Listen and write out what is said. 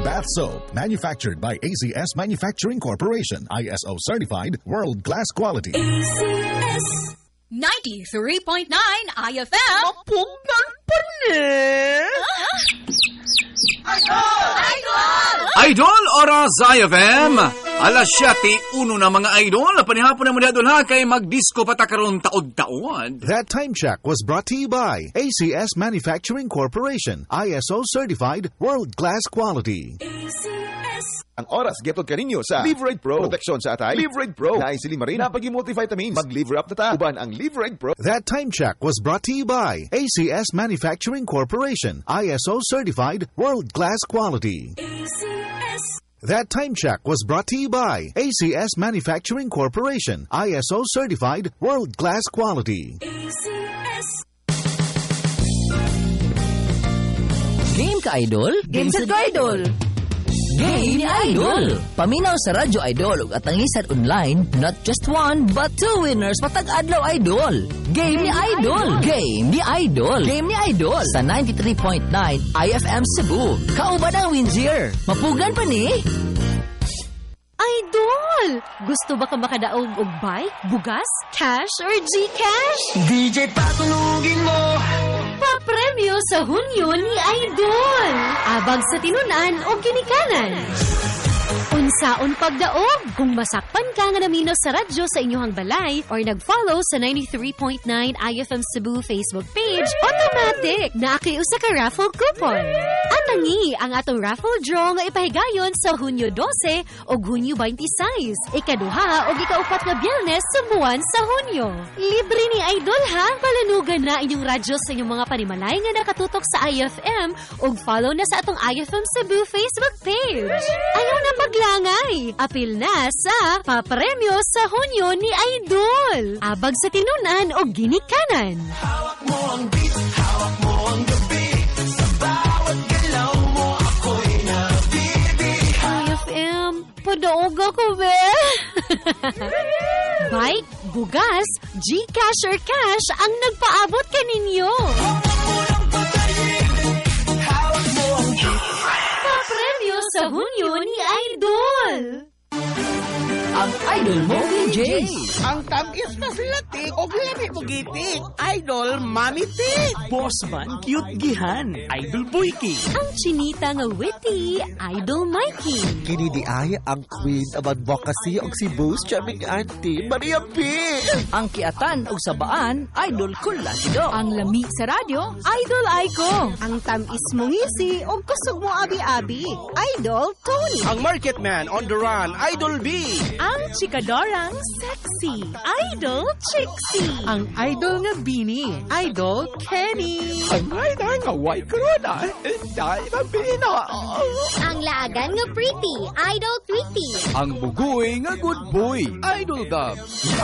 Bath Soap, manufactured by ACS Manufacturing Corporation, ISO certified, world-class quality. ACS 93.9 IFM. Mapugnan pa rin! Idol oras IFM. Alas 7:01 na mga idol. Panihapon na muli adol ha kay magdisco patakaron taod-taon. That time check was brought to you by ACS Manufacturing Corporation, ISO certified, world-class quality. ACS. Ang oras, getod ka ninyo sa Live Ride Pro. Proteksyon sa atay, Live Ride Pro. Naisili marin, napag-multivitamins. Mag-liver up na ta. Uban ang Live Ride Pro. That time check was brought to you by ACS Manufacturing Corporation, ISO certified, world-class quality. ACS. That time check was brought to you by ACS Manufacturing Corporation, ISO certified, world-class quality. ACS. Game ka, Idol? Game sa Idol! Game ni Idol! Paminaw sa Radyo Idol at nangisad online, not just one, but two winners matag adlaw Idol! Game ni Idol! Game ni Idol! Game ni Idol! Sa 93.9 IFM Cebu. Kauban ang Windsor. Mapugan pa ni? Idol! Gusto ba ka makadaog og bike, bugas, cash, or Gcash? DJ patulugin mo! Papremyo sa Hunyo ni Idol! Abag sa tinunan o ginikanan. Unsaon pagdaog kung masakpan ka nga namino sa radyo sa inyohang balay or nag-follow sa 93.9 IFM Cebu Facebook page, automatic na usa ka raffle coupon. Antangi ang atong raffle draw nga ipahigayon sa Hunyo 12 o Hunyo 26, ikaduha o ikaupat nga Biyernes sa buwan sa Hunyo. Libre ni Idol ha! Palanugan na inyong radyo sa inyong mga panimalay nga nakatutok sa IFM o follow na sa atong IFM Cebu Facebook page. Ayaw na maglangay! Apil na sa papremyo sa Hunyo ni Idol! Abag sa tinunan o ginikanan. Hawak mo ang beat, hawak mo ang gabi. Sa bawat galaw mo ako'y nabibi. IFM, padaog ako, be! Bike, bugas, Gcash or cash ang nagpaabot kaninyo. Hawak mo ang beat. Papremyo sa Hunyo ni Idol! Ang Idol mo, DJ! Ang tamis na silati o lami mo gitik. Idol, mami tik. Boss man, cute gihan. Idol Boyki. Ang chinita nga witty, Idol Mikey. Kini di ay ang queen of advocacy og si Boss Charming Auntie Maria P. Ang kiatan o sabaan, Idol Kulasido. Ang lami sa radyo, Idol Aiko. Ang tamis mong ngisi o kusog mo abi-abi, Idol Tony. Ang market man on the run, Idol B. Ang chikadorang sexy, Idol Trixie. Ang idol nga bini, Idol Kenny. Ang lain nga white corona, dahil ang bina. Ang laagan nga pretty, Idol Tweety. Ang bugoy nga good boy, Idol Dub.